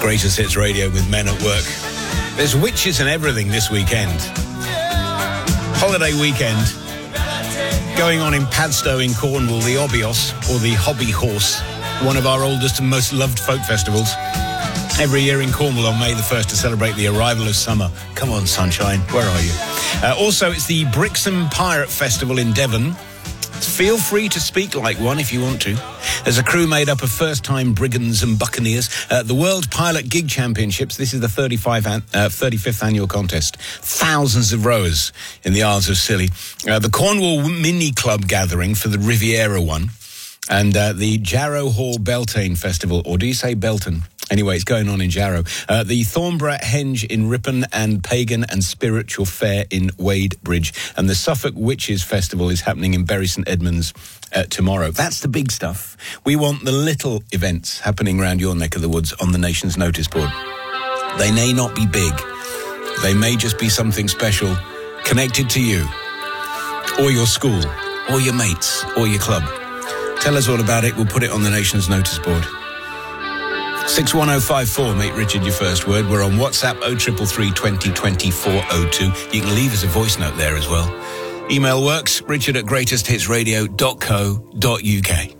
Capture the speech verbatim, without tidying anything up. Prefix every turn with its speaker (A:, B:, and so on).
A: Greatest Hits Radio with Men at Work. There's witches and everything this weekend. Holiday weekend going on in Padstow in Cornwall, the Obios, or the Hobby Horse, one of our oldest and most loved folk festivals. Every year in Cornwall on May the first to celebrate the arrival of summer. Come on, sunshine, where are you? Uh, also, it's the Brixham Pirate Festival in Devon. Feel free to speak like one if you want to. There's a crew made up of first-time brigands and buccaneers. Uh, the World Pilot Gig Championships, this is the thirty-five an, uh, thirty-fifth annual contest. Thousands of rowers in the Isles of Scilly. Uh, the Cornwall Mini Club Gathering for the Riviera one. And uh, the Jarrow Hall Beltane Festival, or do you say Belton? Anyway, it's going on in Jarrow. Uh, the Thornborough Henge in Ripon and Pagan and Spiritual Fair in Wadebridge. And the Suffolk Witches Festival is happening in Bury St Edmunds uh, tomorrow. That's the big stuff. We want the little events happening around your neck of the woods on the nation's notice board. They may not be big. They may just be something special connected to you or your school or your mates or your club. Tell us all about it. We'll put it on the nation's notice board. six one oh five four, make Richard your first word. We're on WhatsApp oh triple three twenty twenty-four oh two. You can leave us a voice note there as well. Email works, richard at greatest hits radio dot co dot uk.